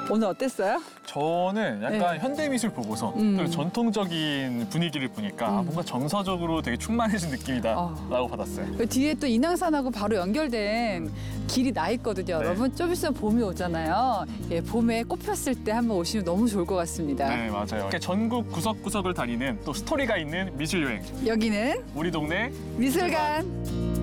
오늘 어땠어요? 저는 약간 네. 현대미술 보고서 또 전통적인 분위기를 보니까 뭔가 정서적으로 되게 충만해진 느낌이다라고 받았어요. 그 뒤에 또 인왕산하고 바로 연결된 길이 나 있거든요. 네. 여러분 좀 있으면 봄이 오잖아요. 예, 봄에 꽃 폈을 때 한번 오시면 너무 좋을 것 같습니다. 네, 맞아요. 이렇게 전국 구석구석을 다니는 또 스토리가 있는 미술 여행. 여기는 우리 동네 미술관.